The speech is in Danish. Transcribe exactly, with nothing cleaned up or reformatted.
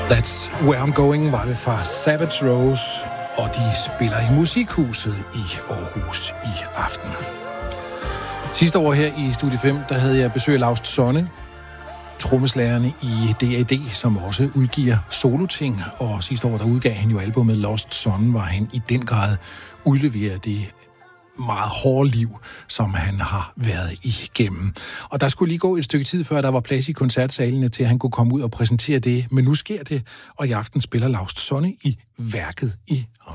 That's Where I'm Going var det fra Savage Rose, og de spiller i Musikhuset i Aarhus i aften. Sidste år her i Studie fem, der havde jeg besøg af Laust Sonne, trommeslagerne i D A D, som også udgiver soloting, og sidste år, der udgav han jo albumet Lost Son, hvor han i den grad udleverer det meget hårde liv, som han har været igennem. Og der skulle lige gå et stykke tid, før der var plads i koncertsalene til, at han kunne komme ud og præsentere det. Men nu sker det, og i aften spiller Laust Sonne i Værket i